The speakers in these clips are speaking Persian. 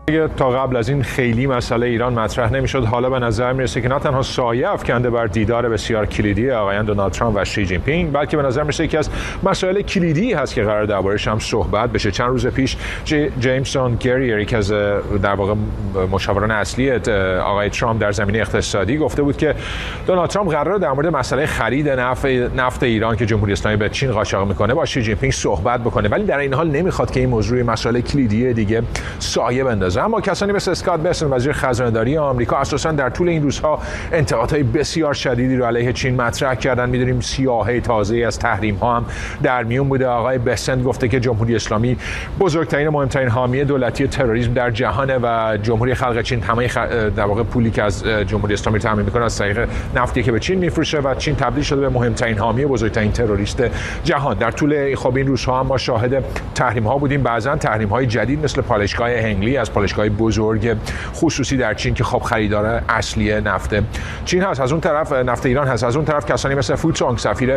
تا قبل از این خیلی مسئله ایران مطرح نمیشد، حالا به نظر میرسه که نه تنها سایه افکنده بر دیدار بسیار کلیدی آقایان دونالد ترامپ و شی جین پینگ، بلکه به نظر میرسه یکی از مسائل کلیدی هست که قرار دربارش هم صحبت بشه. چند روز پیش جیمسون گریر، یکی از در واقع مشاوران اصلی آقای ترامپ در زمینه اقتصادی، گفته بود که دونالد ترامپ قراره در مورد مسئله خرید نفت ایران که جمهوری اسلامی به چین قاچاق میکنه با شی جین پینگ صحبت بکنه، ولی در این حال نمیخواد که این موضوع مسائل کلیدی دیگه سایه بندازه. اما کسانی مثل اسکات بسن، وزیر خزانه‌داری آمریکا، اساساً در طول این روزها انتقادهای بسیار شدیدی رو علیه چین مطرح کردن. می‌دونیم سیاهه تازه‌ای از تحریم‌ها هم در میون بوده. آقای بسن گفته که جمهوری اسلامی بزرگترین و مهمترین حامی دولتی تروریسم در جهانه و جمهوری خلق چین تمام در واقع پولی که از جمهوری اسلامی تامین می‌کنه از طریق نفتی که به چین می‌فروشه و چین تبدیل شده به مهمترین حامی بزرگترین تروریست جهان. در طول این روزها هم ما شاهد تحریم‌ها بودیم، بعضاً تحریم‌های جدید مثل پالایشگاه هنگلی از پالایشگاه بزرگ خصوصی در چین که خب خریدار اصلی نفت چین هست، از اون طرف نفت ایران هست. از اون طرف کسانی مثل فوتسانگ، سفیر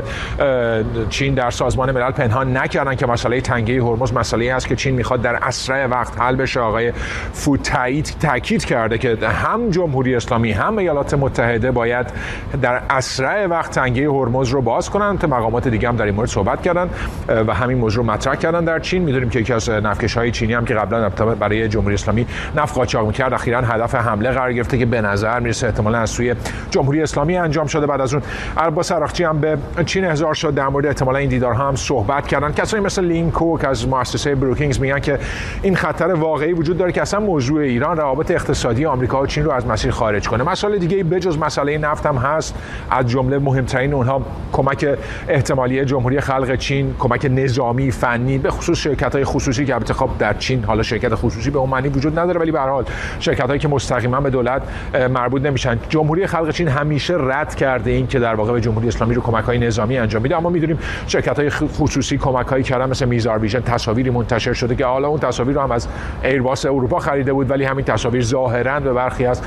چین در سازمان ملل، پنهان نکردن که مسئله تنگه هرمز مسئله‌ای است که چین میخواد در اسرع وقت حل بشه. آقای فوت تاکید کرده که هم جمهوری اسلامی هم ایالات متحده باید در اسرع وقت تنگه هرمز رو باز کنن. تا مقامات دیگه هم در این مورد صحبت کردن و همین موضوع مطرح کردن در چین. میدونیم که یکی از نفتکش‌های چینی هم که قبلا برای جمهوری اسلامی نفت قاچاق می‌کرد، اخیراً هدف حمله قرار گرفته که به نظر میرسه احتمالاً از سوی جمهوری اسلامی انجام شده. بعد از اون عباس عراقچی هم به چین احضار شد، در مورد احتمالاً این دیدارها هم صحبت کردن. کسانی مثل لین کوک از مؤسسه بروکینگز میگن که این خطر واقعی وجود داره که اصلا موضوع ایران روابط اقتصادی آمریکا و چین رو از مسیر خارج کنه. مسائل دیگه بجز مسئله نفت هم هست، از جمله مهمترین اونها کمک احتمالی جمهوری خلق چین، کمک نظامی فنی به خصوص شرکت‌های خصوصی که البته خب در چین حالا شرکت خصوصی به اون معنی وجود نداره، ولی به هر حال شرکت‌هایی که مستقیما به دولت مربوط نمیشن. جمهوری خلق چین همیشه رد کرده این که در واقع به جمهوری اسلامی رو کمک‌های نظامی انجام میده، اما می‌دونیم شرکت‌های خصوصی کمک‌هایی کردن مثل میزار ویژن. تصاویری منتشر شده که حالا اون تصاویر رو هم از ایرباس اروپا خریده بود، ولی همین تصاویر ظاهراً به برخی از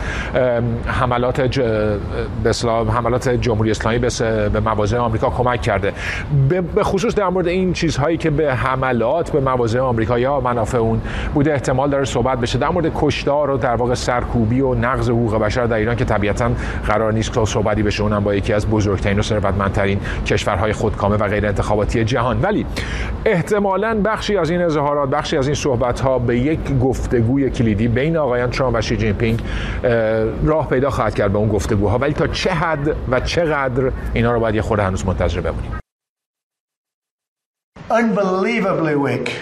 حملات جمهوری اسلامی به مواضع آمریکا کمک کرده. به خصوص در مورد این چیزهایی که به حملات به مواضع آمریکا یا منافع اون بوده احتمال داره صحبت بشه. در مورد کشتار و در واقع سرکوبی و نقض حقوق بشر در ایران که طبیعتاً قرار نیست که صحبتی بشه، اونم با یکی از بزرگترین و ثروتمندترین کشورهای خودکامه و غیر انتخاباتی جهان. ولی احتمالاً بخشی از این اظهارات، بخشی از این صحبت‌ها به یک گفتگوی کلیدی بین آقایان ترامپ و شی جین پینگ راه پیدا خواهد کرد به اون گفتگوها، ولی تا چه حد و چقدر اینا رو باید یه خورده هنوز منتظر بمونیم. Unbelievably weak.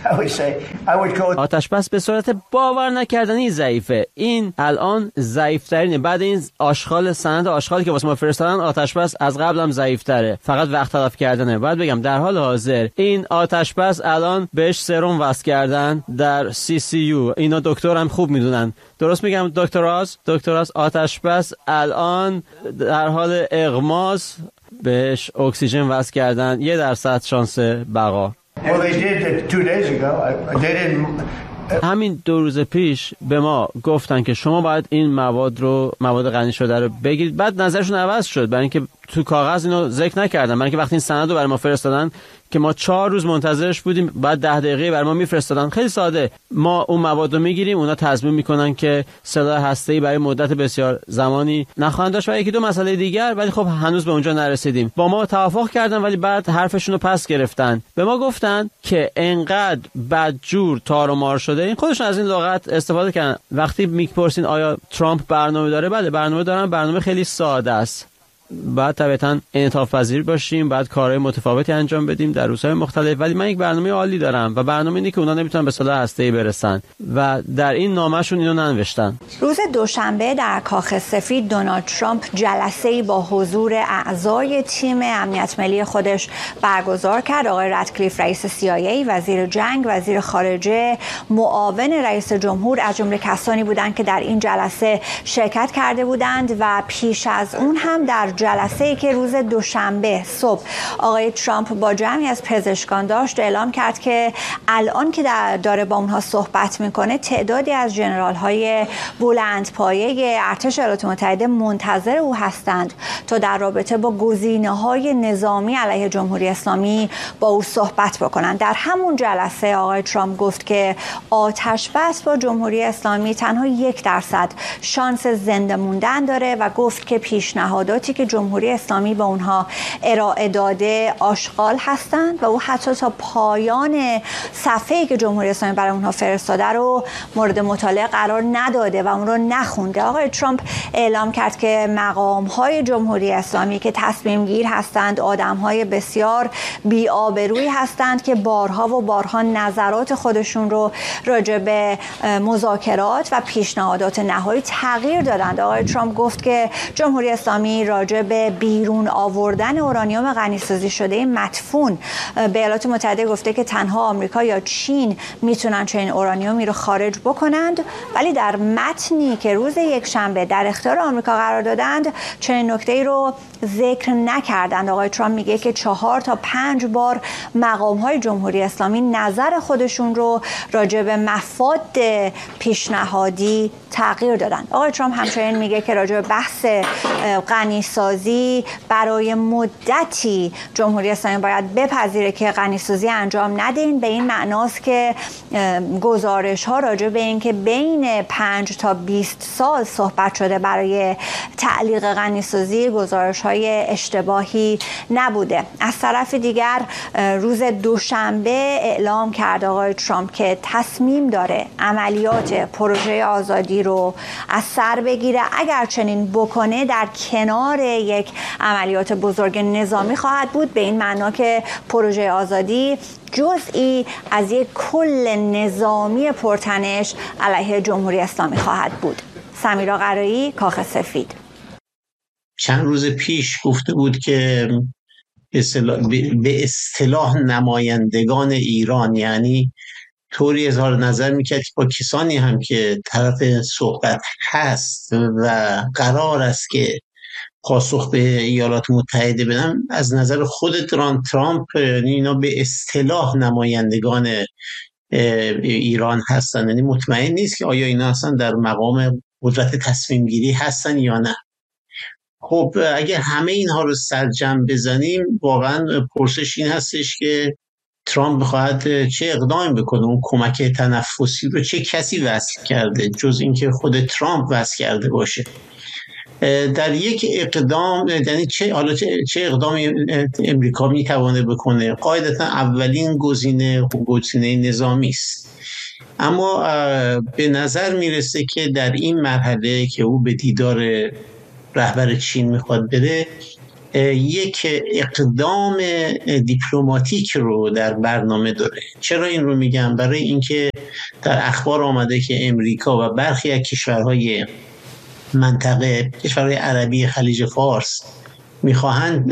آتش‌بس به صورت باور نکردنی ضعیفه. این الان ضعیف‌ترینه. بعد این آشغال، سند آشغالی که واسه ما فرستادن، آتش‌بس از قبل هم ضعیف‌تره، فقط وقت تلف کردنه. باید بگم در حال حاضر این آتش‌بس الان بهش سرم وصل کردن در CCU. اینا دکتر هم خوب میدونن. درست میگم دکتراز آتش‌بس الان در حال اغماس، بهش اکسیژن وصل کردن، 1% شانس بقا. Well, they did it 2 days ago. They didn't. همین 2 روز پیش به ما گفتن که شما باید این مواد غنی شده رو بگیرید. بعد نظرشون عوض شد، برای اینکه تو کاغذ اینو ذکر نکردن. برای اینکه وقتی این سند رو برای ما فرستادن که ما 4 روز منتظرش بودیم، بعد 10 دقیقه برای ما میفرستادن. خیلی ساده، ما اون مواد رو میگیریم، اونا تضمین میکنن که سلاح هسته‌ای برای مدت بسیار زمانی نخواهند داشت و یکی دو مسئله دیگر، ولی خب هنوز به اونجا نرسیدیم. با ما توافق کردن ولی بعد حرفشون رو پس گرفتن. به ما گفتن که انقدر بدجور تار و مار شده. این خودشون از این لغت استفاده کردن. وقتی میپرسین آیا ترامپ برنامه داره، بله برنامه دارن. برنامه خیلی ساده است. بعد طبعاً انعطاف پذیر باشیم، بعد کارهای متفاوتی انجام بدیم در روزهای مختلف، ولی من یک برنامه عالی دارم و برنامه اینه که اونا نمیتونن به سلاح هسته‌ای برسن و در این نامه‌شون اینو ننوشتن. روز دوشنبه در کاخ سفید دونالد ترامپ جلسه‌ای با حضور اعضای تیم امنیت ملی خودش برگزار کرد. آقای رادکلیف رئیس CIA، وزیر جنگ، وزیر خارجه، معاون رئیس جمهور از جمله کسانی بودند که در این جلسه شرکت کرده بودند و پیش از اون هم در جلسه‌ای که روز دوشنبه صبح آقای ترامپ با جمعی از پزشکان داشت اعلام کرد که الان که داره با اونها صحبت میکنه تعدادی از ژنرال‌های بلندپایه ارتش ایالات متحده منتظر او هستند تا در رابطه با گزینه‌های نظامی علیه جمهوری اسلامی با او صحبت بکنند. در همون جلسه آقای ترامپ گفت که آتش بس با جمهوری اسلامی تنها 1% شانس زنده موندن داره و گفت که پیشنهاداتی که جمهوری اسلامی به اونها ارائه داده آشغال هستند و او حتی تا پایان صفحه‌ای که جمهوری اسلامی برای اونها فرستاده رو مورد مطالعه قرار نداده و اون رو نخونده. آقای ترامپ اعلام کرد که مقام‌های جمهوری اسلامی که تصمیم گیر هستند آدم‌های بسیار بی‌آبرویی هستند که بارها و بارها نظرات خودشون رو راجع به مذاکرات و پیشنهادات نهایی تغییر دادند. آقای ترامپ گفت که جمهوری اسلامی راجع به بیرون آوردن اورانیوم غنی‌سازی شده مدفون به ایالات متحده گفته که تنها آمریکا یا چین میتونن چنین اورانیومی رو خارج بکنند، ولی در متنی که روز یکشنبه در اختیار آمریکا قرار دادند چنین نکته‌ای رو ذکر نکردند. آقای ترامپ میگه که 4 تا 5 بار مقام‌های جمهوری اسلامی نظر خودشون رو راجع به مفاد پیشنهادی تغییر دادند. آقای ترامپ همچنین میگه که راجع به بحث غنی‌سازی برای مدتی جمهوری اسلامی باید بپذیره که غنی‌سازی انجام ندین، به این معناست که گزارش‌ها راجع به این که بین 5 تا 20 سال صحبت شده برای تعلیق غنی‌سازی گزارش‌های اشتباهی نبوده. از طرف دیگر روز دوشنبه اعلام کرد آقای ترامپ که تصمیم داره عملیات پروژه آزادی رو از سر بگیره. اگر چنین بکنه در کنار یک عملیات بزرگ نظامی خواهد بود، به این معنا که پروژه آزادی جزئی از یک کل نظامی پرتنش علیه جمهوری اسلامی خواهد بود. سمیرا قرایی، کاخ سفید. چند روز پیش گفته بود که به اصطلاح نمایندگان ایران، یعنی طوری اظهار نظر میکرد که با کسانی هم که طرف صحبت هست و قرار است که پاسخ به ایالات متحده بدن، از نظر خود ترامپ اینا به اصطلاح نمایندگان ایران هستن، یعنی مطمئن نیست که آیا اینا اصلا در مقام قدرت تصمیم گیری هستن یا نه. خب اگه همه اینها رو سرجم بزنیم، واقعا پرسش این هستش که ترامپ بخواهد چه اقدامی بکنه، اون کمک تنفسی رو چه کسی وصل کرده جز اینکه خود ترامپ وصل کرده باشه. در یک اقدام، یعنی چه اقدامی امریکا میتوانه بکنه؟ قاعدتا اولین گزینه نظامی است، اما به نظر میرسه که در این مرحله که او به دیدار رهبر چین میخواد بره، یک اقدام دیپلماتیک رو در برنامه داره. چرا این رو میگم؟ برای اینکه در اخبار آمده که امریکا و برخی از کشورهای منطقه، کشورهای عربی خلیج فارس، میخواهند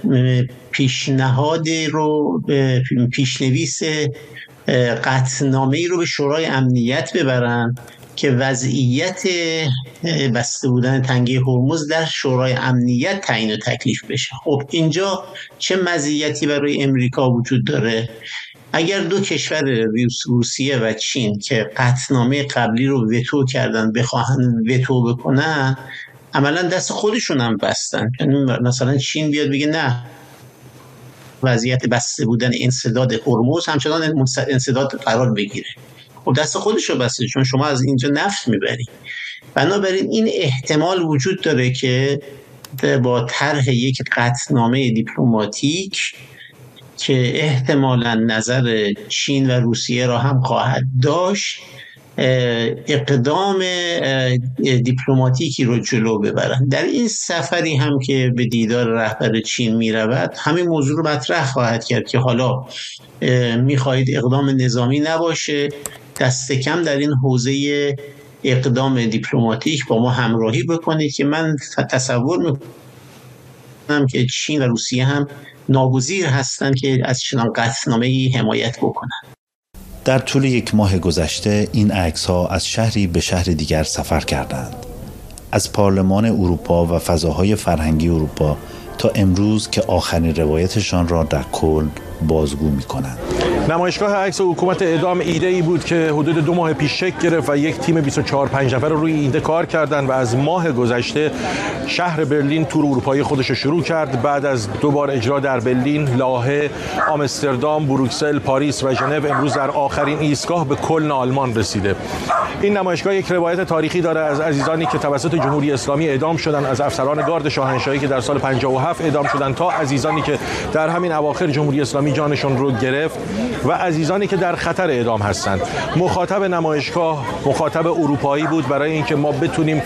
پیشنویس قطعنامه‌ای رو به شورای امنیت ببرن که وضعیت بسته بودن تنگه هرمز در شورای امنیت تعیین و تکلیف بشه. خب اینجا چه مزیتی برای امریکا وجود داره؟ اگر دو کشور روسیه و چین که قطعنامه قبلی رو وتو کردن بخواهن وتو بکنن، عملا دست خودشون هم بستن. یعنی مثلا چین بیاد بگه نه، وضعیت بسته بودن انسداد هرمز همچنان انسداد قرار بگیره، خب دست خودش رو بسته، چون شما از اینجا نفت میبری. بنابراین این احتمال وجود داره که با طرح یک قطعنامه دیپلماتیک که احتمالاً نظر چین و روسیه را هم خواهد داشت، اقدام دیپلماتیکی رو جلو ببرن. در این سفری هم که به دیدار رهبر چین می رود، همین موضوع رو مطرح خواهد کرد که حالا میخواهید اقدام نظامی نباشه، دست کم در این حوزه اقدام دیپلماتیک با ما همراهی بکنید، که من تصور میکنم که چین و روسیه هم ناگزیر هستند که از چنان قطعنامه‌ای حمایت بکنن. در طول یک ماه گذشته این عکس‌ها از شهری به شهر دیگر سفر کردند. از پارلمان اروپا و فضاهای فرهنگی اروپا تا امروز که آخرین روایتشان را در کلن بازگو می‌کنند. نمایشگاه عکس حکومت اعدام ایده‌ای بود که حدود 2 ماه پیش شکل گرفت و یک تیم 24-5 نفر روی ایده کار کردند و از ماه گذشته شهر برلین تور اروپایی خودش رو شروع کرد. بعد از 2 بار اجرا در برلین، لاهه، آمستردام، بروکسل، پاریس و ژنو، امروز در آخرین ایستگاه به کلن آلمان رسیده. این نمایشگاه یک روایت تاریخی داره از عزیزانی که توسط جمهوری اسلامی اعدام شدند، از افسران گارد شاهنشاهی که در سال 57 اعدام شدند تا عزیزانی که در همین اواخر جمهوری اسلامی جانشون رو گرفت و عزیزانی که در خطر اعدام هستند. مخاطب نمایشگاه مخاطب اروپایی بود برای اینکه ما بتونیم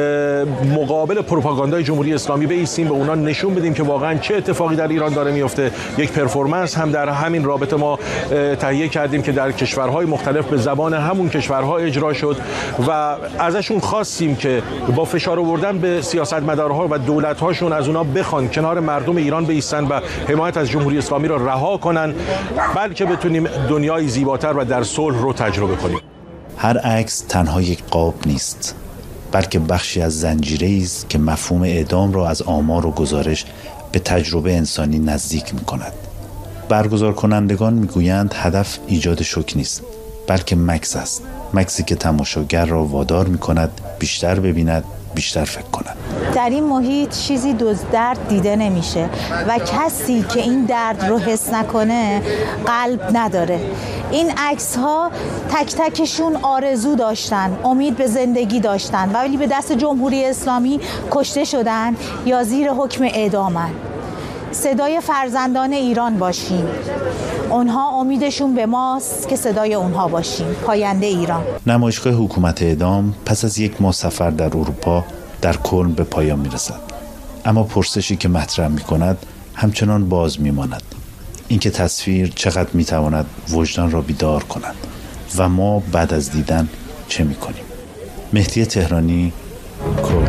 مقابل پروپاگاندای جمهوری اسلامی بایستیم، به اونا نشون بدیم که واقعا چه اتفاقی در ایران داره میفته. یک پرفورمنس هم در همین رابطه ما تهیه کردیم که در کشورهای مختلف به زبان همون کشورها اجرا شد و ازشون خواستیم که با فشار آوردن به سیاستمدارها و دولت‌هاشون از اونا بخوان کنار مردم ایران بایستن و حمایت از جمهوری اسلامی را رها کنن، بلکه بتونیم دنیای زیباتر و در صلح رو تجربه کنیم. هر عکس تنها یک قاب نیست، بلکه بخشی از زنجیره‌ای است که مفهوم اعدام را از آمار و گزارش به تجربه انسانی نزدیک می‌کند. برگزار کنندگان می‌گویند هدف ایجاد شوک نیست، بلکه مکث است. مکثی که تماشاگر را وادار می‌کند بیشتر ببیند، بیشتر فکر کند. در این محیط چیزی جز درد دیده نمیشه و کسی که این درد رو حس نکنه قلب نداره. این عکس ها تک تکشون آرزو داشتن، امید به زندگی داشتن، ولی به دست جمهوری اسلامی کشته شدن یا زیر حکم اعدامن. صدای فرزندان ایران باشیم. اونها امیدشون به ماست که صدای اونها باشیم. پاینده ایران. نمایشگاه حکومت اعدام پس از 1 ماه سفر در اروپا در کلن به پایان میرسد. اما پرسشی که مطرح میکند همچنان باز میماند. اینکه تصویر چقدر میتواند وجدان را بیدار کند و ما بعد از دیدن چه میکنیم؟ مهدی تهرانی،